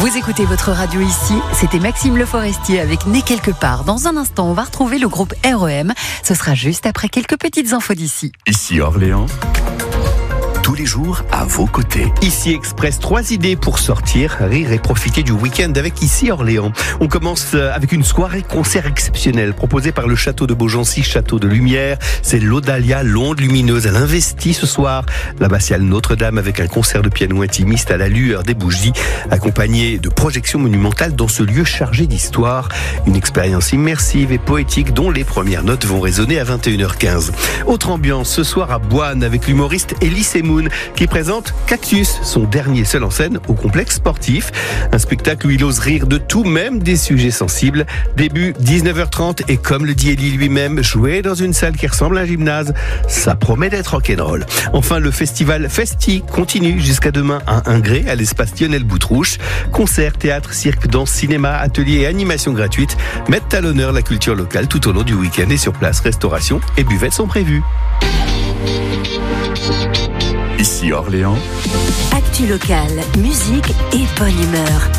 Vous écoutez votre radio ici, c'était Maxime Le Forestier avec Né quelque part. Dans un instant, on va retrouver le groupe REM. Ce sera juste après quelques petites infos d'ici. Ici Orléans, tous les jours à vos côtés. Ici Express, 3 idées pour sortir, rire et profiter du week-end avec Ici Orléans. On commence avec une soirée concert exceptionnelle proposée par le château de Beaugency, château de lumière. C'est l'Odalia, l'onde lumineuse. Elle investit ce soir l'abbatiale Notre-Dame avec un concert de piano intimiste à la lueur des bougies, accompagné de projections monumentales dans ce lieu chargé d'histoire. Une expérience immersive et poétique dont les premières notes vont résonner à 21h15. Autre ambiance ce soir à Boine avec l'humoriste Elie Moon qui présente Cactus, son dernier seul en scène au complexe sportif. Un spectacle où il ose rire de tout, même des sujets sensibles. Début 19h30 et comme le dit Elie lui-même, jouer dans une salle qui ressemble à un gymnase, ça promet d'être rock'n'roll. Enfin, le festival Festi continue jusqu'à demain à Ingré, à l'espace Lionel Boutrouche. Concerts, théâtre, cirque, danse, cinéma, ateliers et animations gratuites mettent à l'honneur la culture locale tout au long du week-end et sur place, restauration et buvettes sont prévues. Ici Orléans, Actu locale, musique et bonne humeur.